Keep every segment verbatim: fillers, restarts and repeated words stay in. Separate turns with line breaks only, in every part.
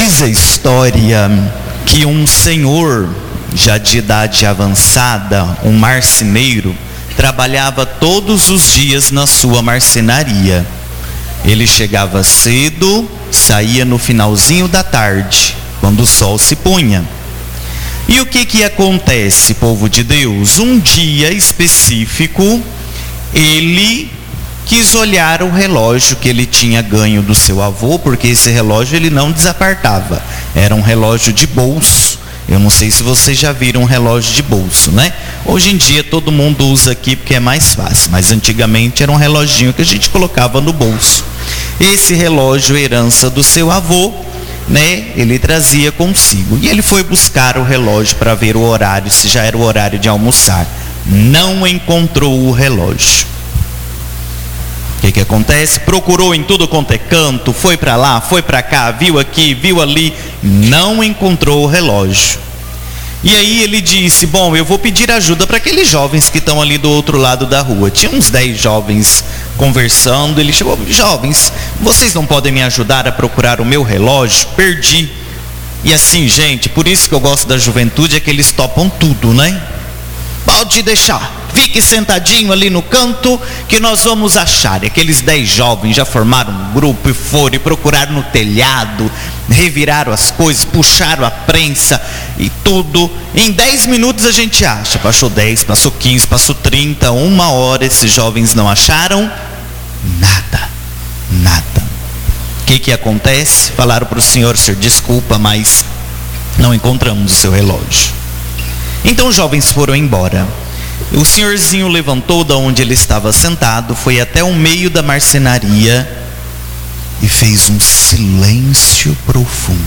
Diz a história que um senhor, já de idade avançada, um marceneiro, trabalhava todos os dias na sua marcenaria. Ele chegava cedo, saía no finalzinho da tarde, quando o sol se punha. E o que que acontece, povo de Deus? Um dia específico, ele quis olhar o relógio que ele tinha ganho do seu avô, porque esse relógio ele não desapartava. Era um relógio de bolso. Eu não sei se vocês já viram um relógio de bolso, né? Hoje em dia todo mundo usa aqui porque é mais fácil, mas antigamente era um reloginho que a gente colocava no bolso. Esse relógio, herança do seu avô, né? Ele trazia consigo. E ele foi buscar o relógio para ver o horário, se já era o horário de almoçar. Não encontrou o relógio. O que que acontece? Procurou em tudo quanto é canto, foi para lá, foi para cá, viu aqui, viu ali, não encontrou o relógio. E aí ele disse: bom, eu vou pedir ajuda para aqueles jovens que estão ali do outro lado da rua. Tinha uns dez jovens conversando. Ele chegou: jovens, vocês não podem me ajudar a procurar o meu relógio? Perdi. E assim, gente, por isso que eu gosto da juventude, é que eles topam tudo, né? Pode deixar, fique sentadinho ali no canto que nós vamos achar. E aqueles dez jovens já formaram um grupo e foram e procuraram no telhado, reviraram as coisas, puxaram a prensa e tudo. Em dez minutos a gente acha. Passou dez, passou quinze, passou trinta, uma hora, esses jovens não acharam nada, nada. O que que acontece? Falaram para o senhor: senhor, desculpa, mas não encontramos o seu relógio. Então os jovens foram embora. O senhorzinho levantou da onde ele estava sentado, foi até o meio da marcenaria e fez um silêncio profundo,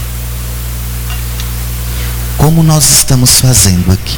como nós estamos fazendo aqui.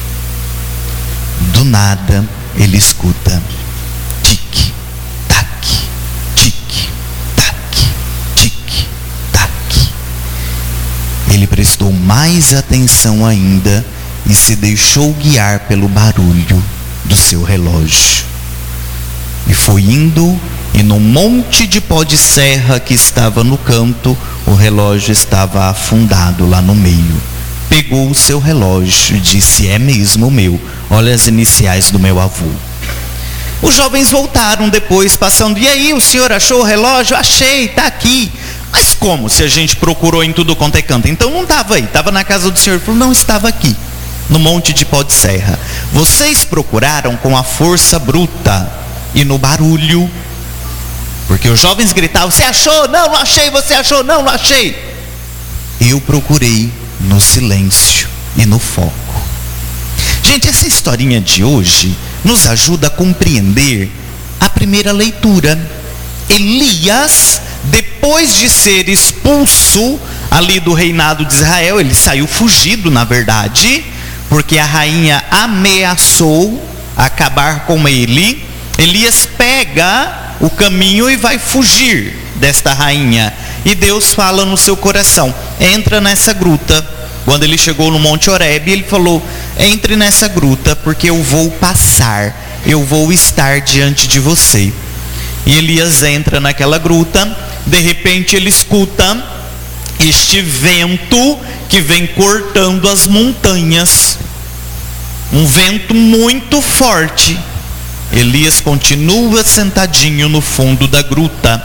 Do nada ele escuta tic, tac, tic, tac, tic, tac. Ele prestou mais atenção ainda e se deixou guiar pelo barulho do seu relógio. E foi indo, e num monte de pó de serra que estava no canto, o relógio estava afundado lá no meio. Pegou o seu relógio e disse: é mesmo o meu, olha as iniciais do meu avô. Os jovens voltaram depois, passando: e aí, o senhor achou o relógio? Achei, está aqui. Mas como, se a gente procurou em tudo quanto é canto? Então não estava aí, estava na casa do senhor. Ele falou: não, estava aqui, no monte de pó de serra. Vocês procuraram com a força bruta e no barulho, porque os jovens gritavam: você achou? Não, não achei. Você achou? Não, não achei. Eu procurei no silêncio e no foco. Gente, essa historinha de hoje nos ajuda a compreender a primeira leitura. Elias, depois de ser expulso ali do reinado de Israel, ele saiu fugido, na verdade, porque a rainha ameaçou acabar com ele. Elias pega o caminho e vai fugir desta rainha. E Deus fala no seu coração: entra nessa gruta. Quando ele chegou no Monte Horebe, ele falou: entre nessa gruta, porque eu vou passar, eu vou estar diante de você. E Elias entra naquela gruta. De repente ele escuta este vento que vem cortando as montanhas, um vento muito forte. Elias continua sentadinho no fundo da gruta.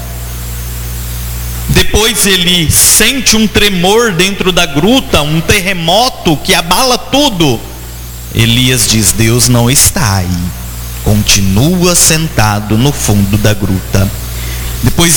Depois ele sente um tremor dentro da gruta, um terremoto que abala tudo. Elias diz: Deus não está aí. Continua sentado no fundo da gruta. Depois